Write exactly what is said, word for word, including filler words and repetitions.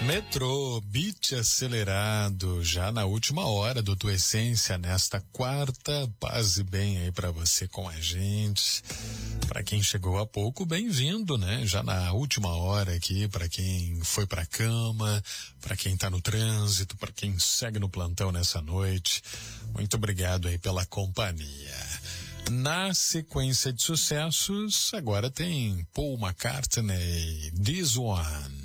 Metrô, beat acelerado, já na última hora do Tua Essência, nesta quarta, paz e bem aí pra você com a gente. Pra quem chegou há pouco, bem-vindo, né? Já na última hora aqui, pra quem foi pra cama, pra quem tá no trânsito, pra quem segue no plantão nessa noite. Muito obrigado aí pela companhia. Na sequência de sucessos, agora tem Paul McCartney, This One.